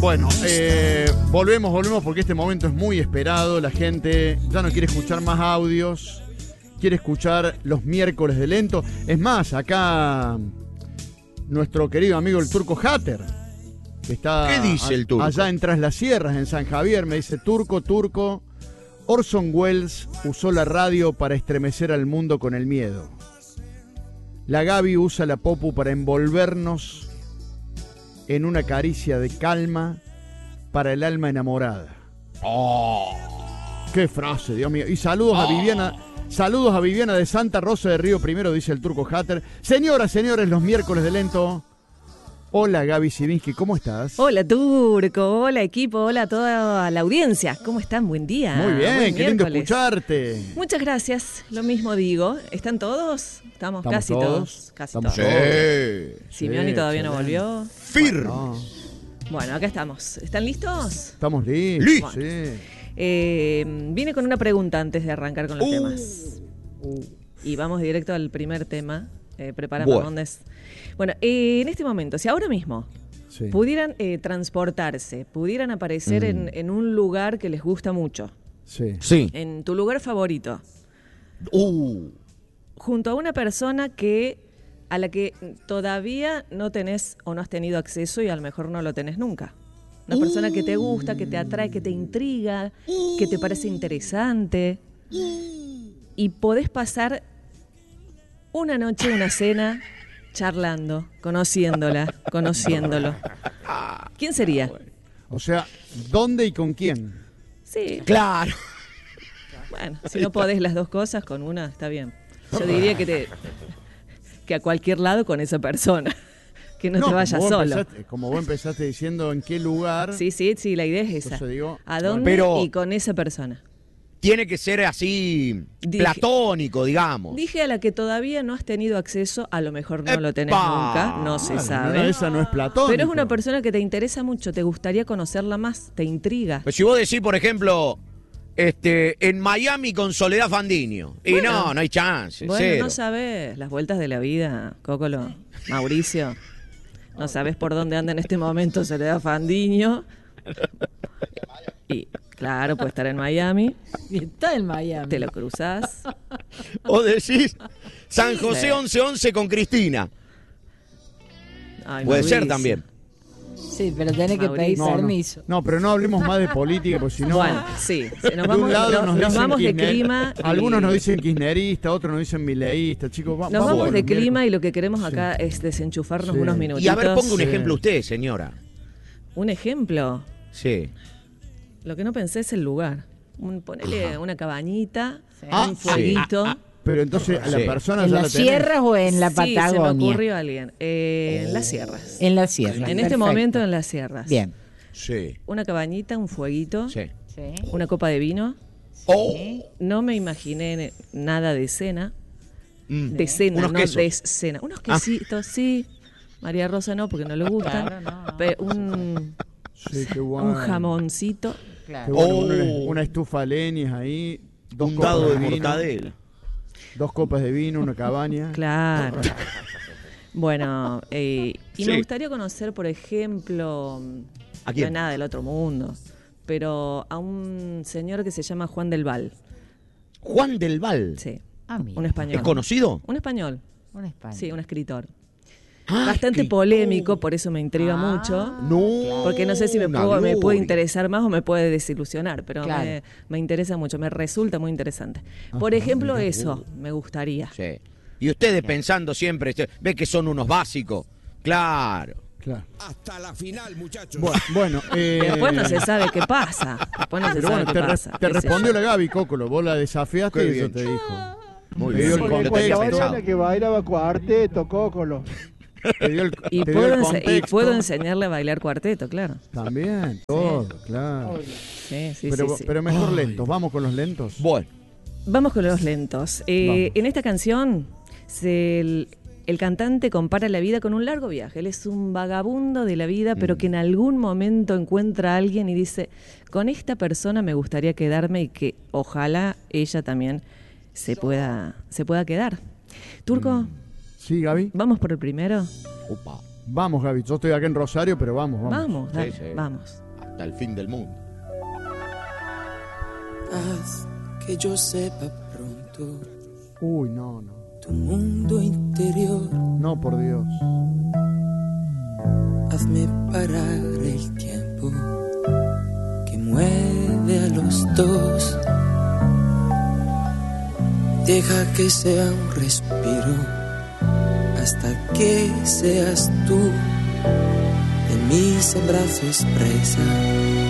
Bueno, volvemos porque este momento es muy esperado. La gente ya no quiere escuchar más audios, quiere escuchar los miércoles de lento. Es más, acá nuestro querido amigo el Turco Hatter, que está ¿Qué dice el Turco? allá en Tras las Sierras, en San Javier, me dice: Turco, Orson Welles usó la radio para estremecer al mundo con el miedo. La Gaby usa la Popu para envolvernos en una caricia de calma para el alma enamorada. Oh. ¡Qué frase, Dios mío! Y saludos a Viviana de Santa Rosa de Río Primero, dice el Turco Hatter. Señoras, señores, los miércoles de lento. Hola, Gaby Sivinsky, ¿cómo estás? Hola, Turco, hola, equipo, hola a toda la audiencia. ¿Cómo están? Buen día. Muy bien, Buen qué lindo miércoles. escucharte. Muchas gracias, lo mismo digo. ¿Están todos? Estamos casi todos. Casi Estamos todos. Sí. Simeoni todavía no volvió. Firme. No, Bueno, acá estamos. ¿Están listos? estamos listos. Listos. Sí. Vine con una pregunta antes de arrancar con los temas. Y vamos directo al primer tema. Prepara Bueno. Mamondes. Bueno, en este momento, si ahora mismo Sí. pudieran transportarse, pudieran aparecer en un lugar que les gusta mucho, Sí. Sí. en tu lugar favorito, junto a una persona a la que todavía no tenés o no has tenido acceso y a lo mejor no lo tenés nunca. Una persona que te gusta, que te atrae, que te intriga, que te parece interesante. Y podés pasar una noche, una cena, charlando, conociéndolo. ¿Quién sería? O sea, ¿dónde y con quién? Sí, Claro. bueno, si no podés las dos cosas, con una está bien. Yo diría que a cualquier lado con esa persona, que no te vayas solo. Como vos empezaste diciendo en qué lugar. Sí, la idea es esa. Entonces digo, ¿A dónde pero- y con esa persona? Tiene que ser así Dije- platónico, digamos. Dije a la que todavía no has tenido acceso, a lo mejor no lo tenés ¡Epa! nunca, no se Claro, sabe. no, esa no es platónico. Pero es una persona que te interesa mucho, te gustaría conocerla más, te intriga. Pues si vos decís, por ejemplo, en Miami con Soledad Fandiño. Y Bueno. no hay chance. Bueno, cero. no sabes las vueltas de la vida, Cócolo, Mauricio. No sabes por dónde anda en este momento Soledad Fandiño. Y claro, puede estar en Miami, Y está en Miami. te lo cruzás. O decís San José Sí. 1111 con Cristina. Ay, Puede ser Mauricio. también. Sí, pero tenés que pedir Mauricio. permiso. No, pero no hablemos más de política, porque si no. Bueno, sí, nos de un vamos, lado nos dicen vamos de kirchner- clima. y- Algunos nos dicen kirchnerista, otros nos dicen mileísta, chicos. Nos vamos vamos con de los clima miércoles. y lo que queremos acá es desenchufarnos Sí. unos minutitos. Y a ver, ponga un Sí. ejemplo usted, señora. Un ejemplo. Sí. Lo que no pensé es el lugar. Ponele una cabañita, Sí. un fueguito. Pero entonces a la Sí. persona ¿En ya las la tenés. sierras o en la Sí, se me Patagonia? ocurrió alguien. En las sierras. En las sierras. En este perfecto. momento en las sierras. Bien. Sí. Una cabañita, un fueguito, Sí. Sí. una copa de vino. Oh. No me imaginé nada de cena. Mm. De cena, Unos no quesos. de cena. Unos quesitos, sí. María Rosa no, porque no le gusta. Claro, no. Pero un Sí, qué bueno. un jamoncito. Qué Claro. bueno, Oh. una estufa de leñas ahí, dos Un copas dado de vino, mortadela. 2 copas de vino, una cabaña. Claro. Bueno, y Sí. me gustaría conocer, por ejemplo, ¿A quién? no es nada del otro mundo, pero a un señor que se llama Juan del Val. Juan del Val. Sí, Ah, mira. un español. ¿Es conocido? Un español, Un España. sí, un escritor. Ah, Bastante escritor. polémico, por eso me intriga mucho. No. Porque no sé si me una puede gloria. interesar más o me puede desilusionar, pero Claro. me interesa mucho, me resulta muy interesante. Por ejemplo, eso me gustaría. Sí. Y ustedes pensando siempre, ve que son unos básicos. Claro. Claro. Hasta la final, muchachos. Bueno, Después no se sabe qué pasa. Después no se Pero sabe bueno, qué pasa. te qué sé respondió yo. la Gaby, Cócolo. Vos la desafiaste Qué y eso bien. te dijo. Muy Te bien. dio el Lo tenía contexto. pensado. que bailaba cuarteto, Cócolo. Te dio el, Y te dio puedo, el y contexto. puedo enseñarle a bailar cuarteto, claro. También, todo, claro. Sí, sí, Pero, sí. pero mejor lentos. Vamos con los lentos. Bueno. Vamos con los lentos. Vamos. En esta canción, el cantante compara la vida con un largo viaje. Él es un vagabundo de la vida, pero que en algún momento encuentra a alguien y dice, con esta persona me gustaría quedarme y que ojalá ella también se pueda quedar. Turco, Sí, Gaby. vamos por el primero. Opa. Vamos, Gaby. Yo estoy acá en Rosario, pero vamos. Vamos, dale, Sí, sí. vamos. Hasta el fin del mundo. Haz que yo sepa pronto Uy, no. tu mundo interior. No, por Dios. Hazme parar el tiempo que mueve a los dos. Deja que sea un respiro hasta que seas tú de mis abrazos presa.